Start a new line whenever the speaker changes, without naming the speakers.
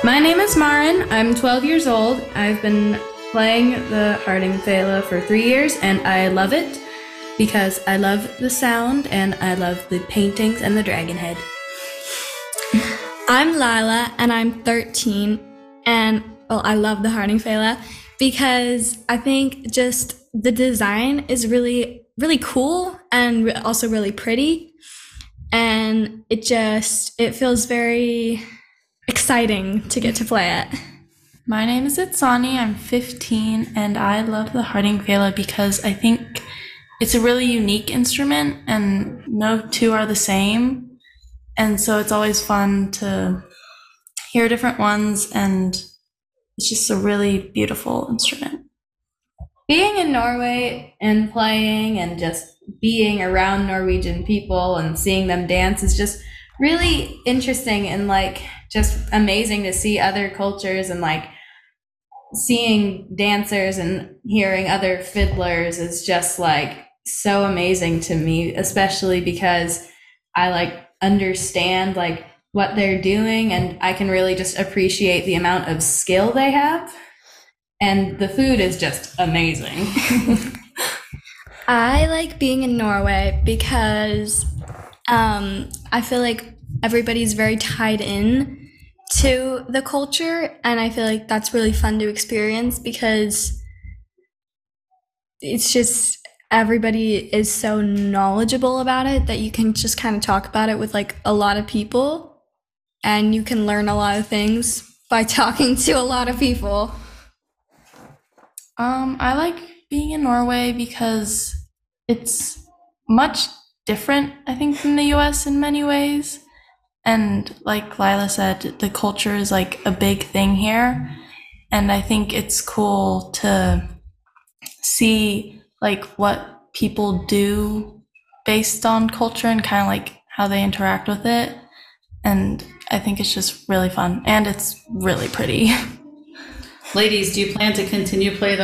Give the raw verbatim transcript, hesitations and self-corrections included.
My name is Marin. I'm twelve years old. I've been playing the Hardingfela for three years, and I love it because I love the sound and I love the paintings and the dragon head.
I'm Lila, and I'm thirteen, and well, I love the Hardingfela because I think just the design is really, really cool and also really pretty, and it just, it feels very exciting to get to play it.
My name is Itsani. I'm fifteen, and I love the Hardingfela because I think it's a really unique instrument, and no two are the same. And so it's always fun to hear different ones, and it's just a really beautiful instrument.
Being in Norway and playing and just being around Norwegian people and seeing them dance is just really interesting and like just amazing to see other cultures, and like seeing dancers and hearing other fiddlers is just like so amazing to me, especially because I like understand like what they're doing, and I can really just appreciate the amount of skill they have, and the food is just amazing.
I like being in Norway because um, I feel like everybody's very tied in to the culture, and I feel like that's really fun to experience because it's just everybody is so knowledgeable about it that you can just kind of talk about it with like a lot of people, and you can learn a lot of things by talking to a lot of people.
Um, I like being in Norway because it's much different, I think, from the U S in many ways. And like Lila said, the culture is like a big thing here. And I think it's cool to see like what people do based on culture and kind of like how they interact with it. And I think it's just really fun, and it's really pretty.
Ladies, do you plan to continue play the